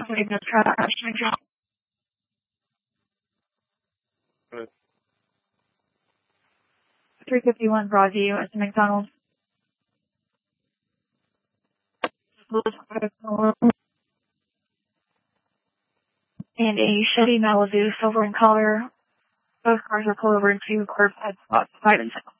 Waiting to try that. Good. 351 Broadview at the McDonald's. And a Chevy Malibu silver in color. Both cars are pulled over into curb side spots 5 and 6.